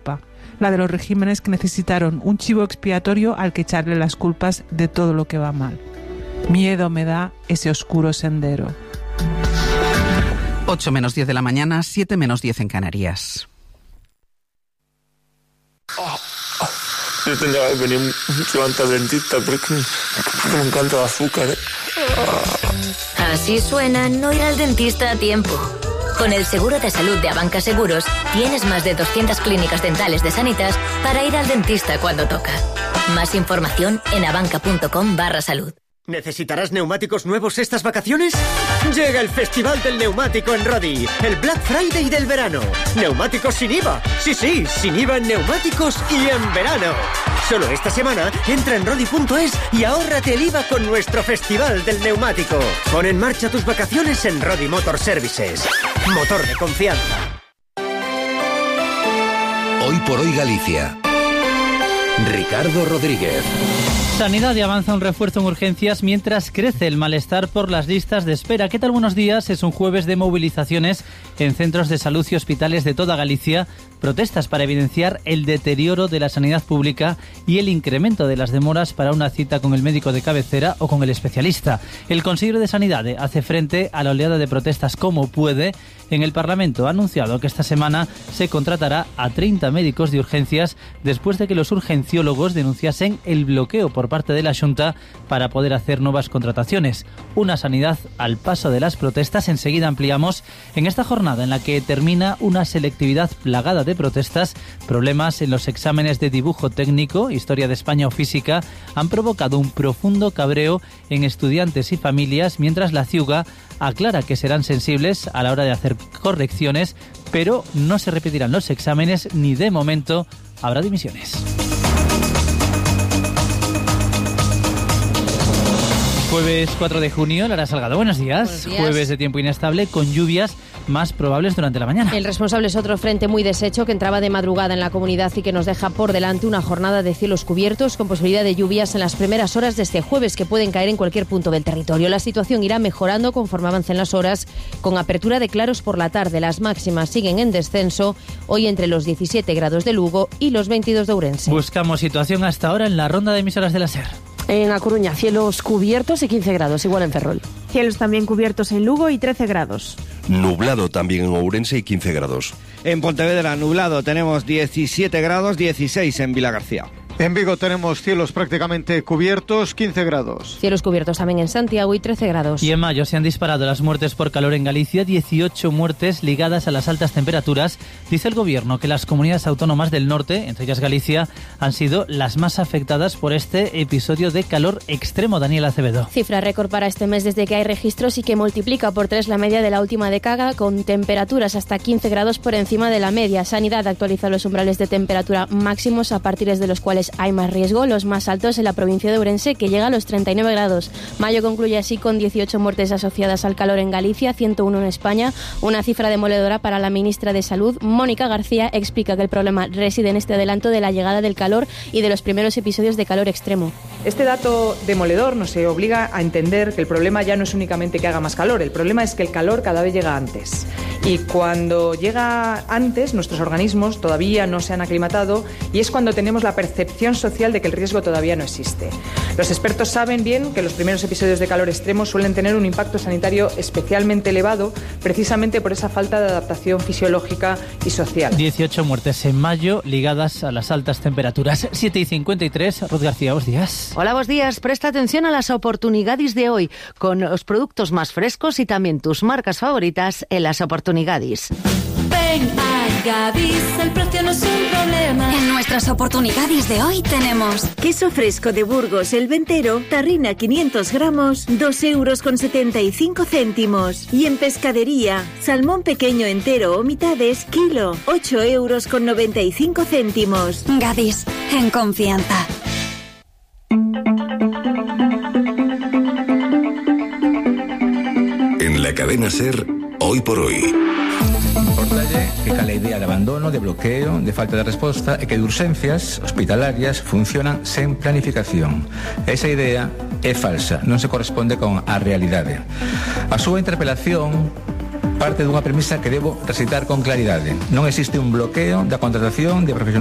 la de los regímenes que necesitaron un chivo expiatorio al que echarle las culpas de todo lo que va mal. Miedo me da ese oscuro sendero. 8 menos 10 de la mañana, 7 menos 10 en Canarias. Yo tendría que venir mucho antes al dentista porque me encanta el azúcar. Así suena no ir al dentista a tiempo. Con el seguro de salud de Abanca Seguros, tienes más de 200 clínicas dentales de Sanitas para ir al dentista cuando toca. Más información en abanca.com/salud. ¿Necesitarás neumáticos nuevos estas vacaciones? Llega el Festival del Neumático en Rodi, el Black Friday del verano. Neumáticos sin IVA. Sí, sin IVA en neumáticos y en verano. Solo esta semana entra en rodi.es y ahórrate el IVA con nuestro Festival del Neumático. Pon en marcha tus vacaciones en Rodi Motor Services. Motor de confianza. Hoy por hoy Galicia. Ricardo Rodríguez. Sanidad y avanza un refuerzo en urgencias mientras crece el malestar por las listas de espera. ¿Qué tal? Buenos días. Es un jueves de movilizaciones en centros de salud y hospitales de toda Galicia. Protestas para evidenciar el deterioro de la sanidad pública y el incremento de las demoras para una cita con el médico de cabecera o con el especialista. El consejero de Sanidad hace frente a la oleada de protestas como puede. En el Parlamento ha anunciado que esta semana se contratará a 30 médicos de urgencias después de que los urgenciólogos denunciasen el bloqueo por parte de la Xunta para poder hacer nuevas contrataciones. Una sanidad al paso de las protestas. Enseguida ampliamos en esta jornada en la que termina una selectividad plagada de protestas. Problemas en los exámenes de dibujo técnico, historia de España o física han provocado un profundo cabreo en estudiantes y familias, mientras la CIUGA aclara que serán sensibles a la hora de hacer correcciones, pero no se repetirán los exámenes ni de momento habrá dimisiones. Jueves 4 de junio, Lara Salgado, buenos días. Buenos días. Jueves de tiempo inestable con lluvias más probables durante la mañana. El responsable es otro frente muy deshecho que entraba de madrugada en la comunidad y que nos deja por delante una jornada de cielos cubiertos con posibilidad de lluvias en las primeras horas de este jueves que pueden caer en cualquier punto del territorio. La situación irá mejorando conforme avancen las horas, con apertura de claros por la tarde. Las máximas siguen en descenso, hoy entre los 17 grados de Lugo y los 22 de Ourense. Buscamos situación hasta ahora en la ronda de emisoras de la SER. En A Coruña, cielos cubiertos y 15 grados, igual en Ferrol. Cielos también cubiertos en Lugo y 13 grados. Nublado también en Ourense y 15 grados. En Pontevedra, nublado, tenemos 17 grados, 16 en Vilagarcía. En Vigo tenemos cielos prácticamente cubiertos, 15 grados. Cielos cubiertos también en Santiago y 13 grados. Y en mayo se han disparado las muertes por calor en Galicia, 18 muertes ligadas a las altas temperaturas. Dice el gobierno que las comunidades autónomas del norte, entre ellas Galicia, han sido las más afectadas por este episodio de calor extremo. Daniel Acevedo. Cifra récord para este mes desde que hay registros y que multiplica por 3 la media de la última década, con temperaturas hasta 15 grados por encima de la media. Sanidad actualiza los umbrales de temperatura máximos a partir de los cuales hay más riesgo, los más altos en la provincia de Ourense, que llega a los 39 grados. Mayo concluye así con 18 muertes asociadas al calor en Galicia, 101 en España, una cifra demoledora para la ministra de Salud. Mónica García explica que el problema reside en este adelanto de la llegada del calor y de los primeros episodios de calor extremo. Este dato demoledor nos obliga a entender que el problema ya no es únicamente que haga más calor, el problema es que el calor cada vez llega antes. Y cuando llega antes, nuestros organismos todavía no se han aclimatado y es cuando tenemos la percepción social de que el riesgo todavía no existe. Los expertos saben bien que los primeros episodios de calor extremo suelen tener un impacto sanitario especialmente elevado, precisamente por esa falta de adaptación fisiológica y social. 18 muertes en mayo ligadas a las altas temperaturas. 7:53, Ruth García, buenos días. Hola, buenos días. Presta atención a las oportunidades de hoy, con los productos más frescos y también tus marcas favoritas en las oportunidades. Ven a Gadis, el precio no es un problema. En nuestras oportunidades de hoy tenemos queso fresco de Burgos, el Ventero, tarrina 500 gramos, 2,75 €. Y en pescadería, salmón pequeño entero o mitades, kilo, 8,95 €. Gadis, en confianza. En la cadena SER, hoy por hoy. Importante que cala idea de abandono, de bloqueo, de falta de resposta e que de urxencias hospitalarias funcionan sen planificación. Esa idea é falsa, non se corresponde con a realidade. A súa interpelación parte dunha premisa que debo recitar con claridade. Non existe un bloqueo da contratación de profesionales